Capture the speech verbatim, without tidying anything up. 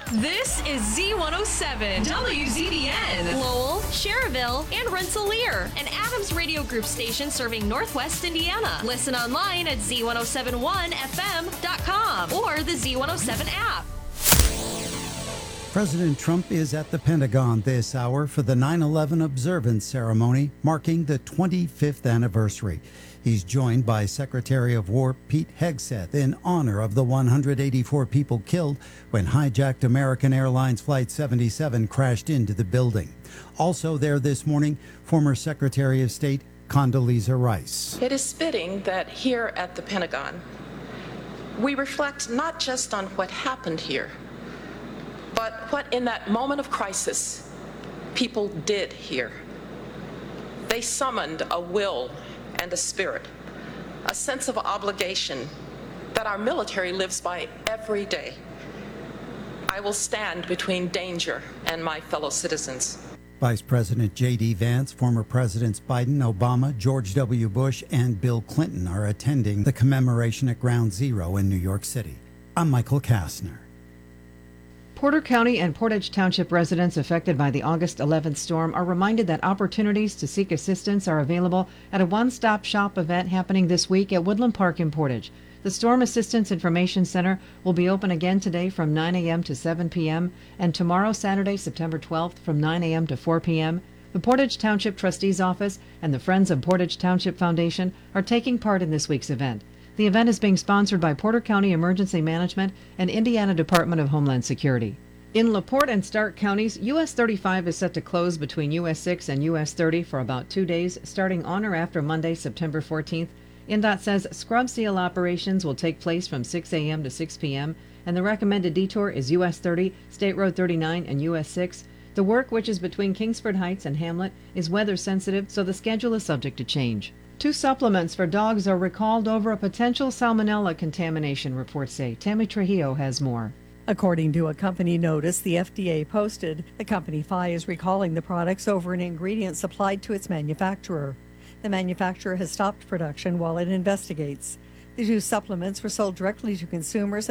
This is Z one oh seven, W Z B N, Lowell, Cherville, and Rensselaer, an Adams Radio Group station serving Northwest Indiana. Listen online at Z one oh seven one F M dot com or the Z one oh seven app. President Trump is at the Pentagon this hour for the nine eleven observance ceremony marking the twenty-fifth anniversary. He's joined by Secretary of War Pete Hegseth in honor of the one hundred eighty-four people killed when hijacked American Airlines Flight seventy-seven crashed into the building. Also there this morning, former Secretary of State Condoleezza Rice. It is fitting that here at the Pentagon, we reflect not just on what happened here, but what in that moment of crisis people did here. They summoned a will and a spirit, a sense of obligation that our military lives by every day. I will stand between danger and my fellow citizens. Vice President J D Vance, former Presidents Biden, Obama, George W. Bush, and Bill Clinton are attending the commemoration at Ground Zero in New York City. I'm Michael Kastner. Porter County and Portage Township residents affected by the August eleventh storm are reminded that opportunities to seek assistance are available at a one-stop shop event happening this week at Woodland Park in Portage. The Storm Assistance Information Center will be open again today from nine a.m. to seven p.m. and tomorrow, Saturday, September twelfth, from nine a.m. to four p.m. The Portage Township Trustee's Office and the Friends of Portage Township Foundation are taking part in this week's event. The event is being sponsored by Porter County Emergency Management and Indiana Department of Homeland Security. In LaPorte and Stark counties, U S thirty-five is set to close between U S six and U S thirty for about two days, starting on or after Monday, September fourteenth. I N D O T says scrub seal operations will take place from six a.m. to six p.m., and the recommended detour is U S thirty, State Road thirty-nine, and U S six. The work, which is between Kingsford Heights and Hamlet, is weather sensitive, so the schedule is subject to change. Two supplements for dogs are recalled over a potential salmonella contamination, reports say. Tammy Trujillo has more. According to a company notice the F D A posted, the company F I is recalling the products over an ingredient supplied to its manufacturer. The manufacturer has stopped production while it investigates. The two supplements were sold directly to consumers